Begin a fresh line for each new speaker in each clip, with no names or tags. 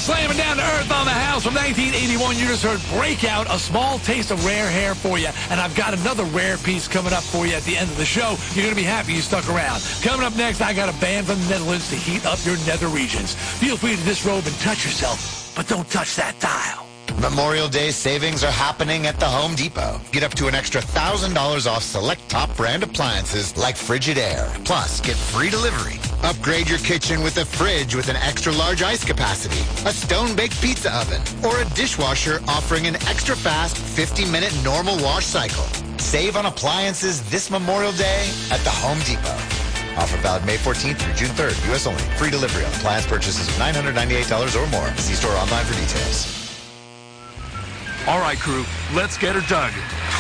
slamming down to earth on the house from 1981. You just heard Breakout, a small taste of rare hair for you. And I've got another rare piece coming up for you at the end of the show. You're going to be happy you stuck around. Coming up next, I got a band from the Netherlands to heat up your nether regions. Feel free to disrobe and touch yourself, but don't touch that dial.
Memorial Day savings are happening at the Home Depot. Get up to an extra $1,000 off select top brand appliances like Frigidaire. Plus, get free delivery. Upgrade your kitchen with a fridge with an extra large ice capacity, a stone-baked pizza oven, or a dishwasher offering an extra fast 50-minute normal wash cycle. Save on appliances this Memorial Day at the Home Depot. Offer valid May 14th through June 3rd. U.S. only. Free delivery on appliance purchases of $998 or more. See store online for details.
All right, crew, let's get her dug.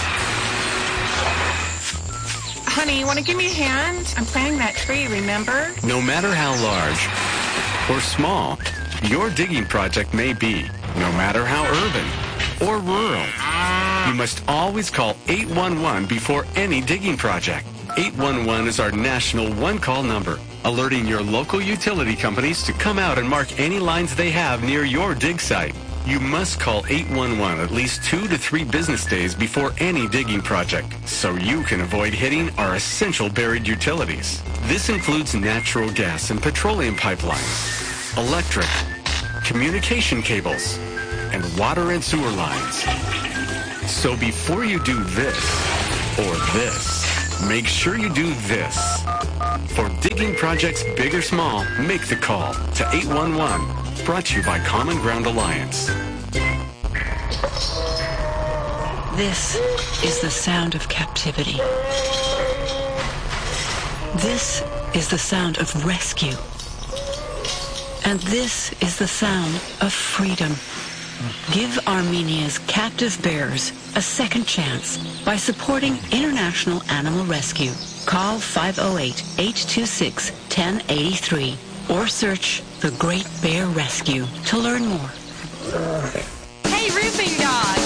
Honey, you want to give me a hand? I'm planting that tree, remember?
No matter how large or small your digging project may be, no matter how urban or rural, you must always call 811 before any digging project. 811 is our national one-call number, alerting your local utility companies to come out and mark any lines they have near your dig site. You must call 811 at least 2 to 3 business days before any digging project, so you can avoid hitting our essential buried utilities. This includes natural gas and petroleum pipelines, electric, communication cables, and water and sewer lines. So before you do this or this, make sure you do this. For digging projects big or small, make the call to 811. Brought to you by Common Ground Alliance.
This is the sound of captivity. This is the sound of rescue. And this is the sound of freedom. Give Armenia's captive bears a second chance by supporting International Animal Rescue. Call 508-826-1083 or search The Great Bear Rescue to learn more.
Hey, roofing dog.